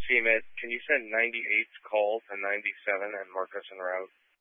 CMET, can you send 98's call to 97 and mark us en route?